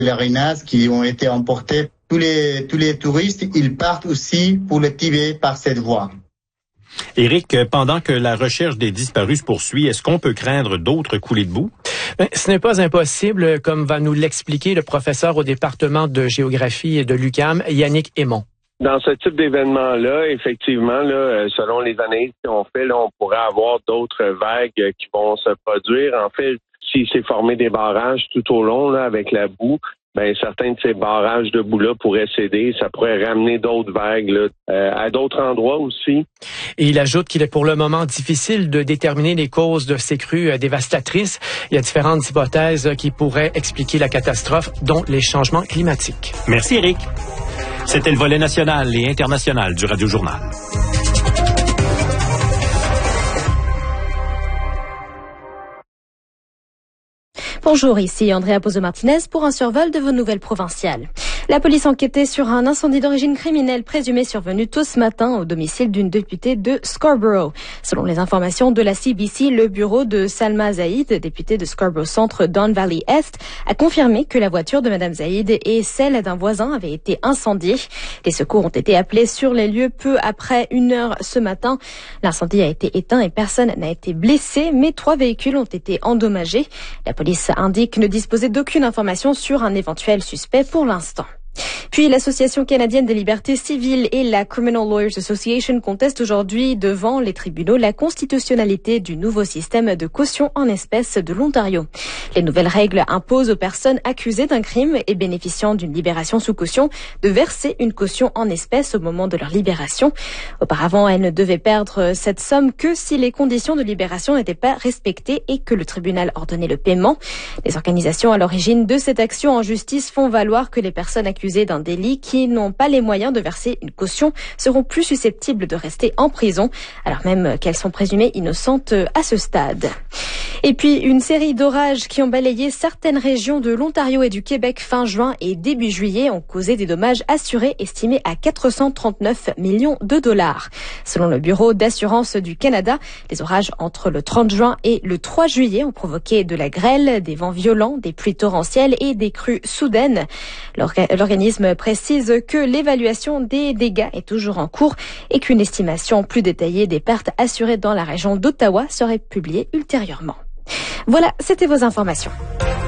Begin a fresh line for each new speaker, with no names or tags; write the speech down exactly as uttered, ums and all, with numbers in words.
pèlerinage qui ont été emportés. Tous les, tous les touristes, ils partent aussi pour le Tibet par cette voie.
Éric, pendant que la recherche des disparus se poursuit, est-ce qu'on peut craindre d'autres coulées de boue?
Ben, ce n'est pas impossible, comme va nous l'expliquer le professeur au département de géographie de l'U Q A M, Yannick Aymon.
Dans ce type d'événement-là, effectivement, là, selon les analyses qu'on fait, là, on pourrait avoir d'autres vagues qui vont se produire. En fait, s'il s'est formé des barrages tout au long là, avec la boue, ben certains de ces barrages de boue-là pourraient céder. Ça pourrait ramener d'autres vagues là, euh, à d'autres endroits aussi.
Et il ajoute qu'il est pour le moment difficile de déterminer les causes de ces crues dévastatrices. Il y a différentes hypothèses qui pourraient expliquer la catastrophe, dont les changements climatiques.
Merci, Éric. C'était le volet national et international du Radio Journal.
Bonjour, ici Andrea Pozo-Martinez pour un survol de vos nouvelles provinciales. La police enquêtait sur un incendie d'origine criminelle présumé survenu tôt ce matin au domicile d'une députée de Scarborough. Selon les informations de la C B C, le bureau de Salma Zaïd, députée de Scarborough Centre Don Valley Est, a confirmé que la voiture de Madame Zaïd et celle d'un voisin avaient été incendiées. Les secours ont été appelés sur les lieux peu après une heure ce matin. L'incendie a été éteint et personne n'a été blessé, mais trois véhicules ont été endommagés. La police indique ne disposer d'aucune information sur un éventuel suspect pour l'instant. Puis l'Association canadienne des libertés civiles et la Criminal Lawyers Association contestent aujourd'hui devant les tribunaux la constitutionnalité du nouveau système de caution en espèces de l'Ontario. Les nouvelles règles imposent aux personnes accusées d'un crime et bénéficiant d'une libération sous caution de verser une caution en espèces au moment de leur libération. Auparavant, elles ne devaient perdre cette somme que si les conditions de libération n'étaient pas respectées et que le tribunal ordonnait le paiement. Les organisations à l'origine de cette action en justice font valoir que les personnes accusées d'un délit qui n'ont pas les moyens de verser une caution seront plus susceptibles de rester en prison, alors même qu'elles sont présumées innocentes à ce stade. Et puis, une série d'orages qui ont balayé certaines régions de l'Ontario et du Québec fin juin et début juillet ont causé des dommages assurés estimés à quatre cent trente-neuf millions de dollars. Selon le Bureau d'assurance du Canada, les orages entre le trente juin et le trois juillet ont provoqué de la grêle, des vents violents, des pluies torrentielles et des crues soudaines. L'organisme précise que l'évaluation des dégâts est toujours en cours et qu'une estimation plus détaillée des pertes assurées dans la région d'Ottawa serait publiée ultérieurement. Voilà, c'était vos informations.